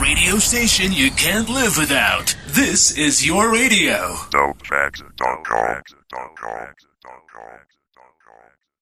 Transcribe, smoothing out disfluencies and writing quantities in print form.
radio station you can't live without. This is your radio. Dopefacts.com.